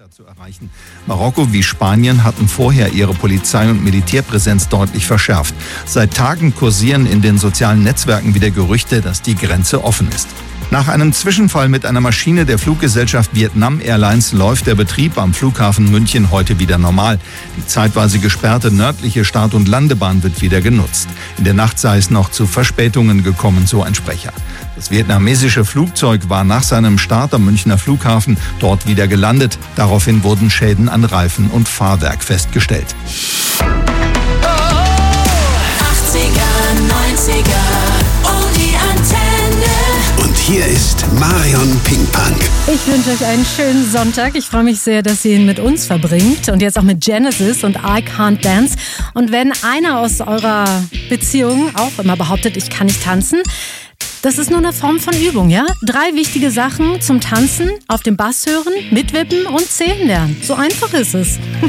zu erreichen. Marokko wie Spanien hatten vorher ihre Polizei- und Militärpräsenz deutlich verschärft. Seit Tagen kursieren in den sozialen Netzwerken wieder Gerüchte, dass die Grenze offen ist. Nach einem Zwischenfall mit einer Maschine der Fluggesellschaft Vietnam Airlines läuft der Betrieb am Flughafen München heute wieder normal. Die zeitweise gesperrte nördliche Start- und Landebahn wird wieder genutzt. In der Nacht sei es noch zu Verspätungen gekommen, so ein Sprecher. Das vietnamesische Flugzeug war nach seinem Start am Münchner Flughafen dort wieder gelandet. Daraufhin wurden Schäden an Reifen und Fahrwerk festgestellt. 80er, 90er, oh die Antenne. Und hier ist Marion Pinkpunk. Ich wünsche euch einen schönen Sonntag. Ich freue mich sehr, dass ihr ihn mit uns verbringt. Und jetzt auch mit Genesis und I Can't Dance. Und wenn einer aus eurer Beziehung auch immer behauptet, ich kann nicht tanzen, das ist nur eine Form von Übung, ja? 3 wichtige Sachen zum Tanzen: auf dem Bass hören, mitwippen und zählen lernen. So einfach ist es.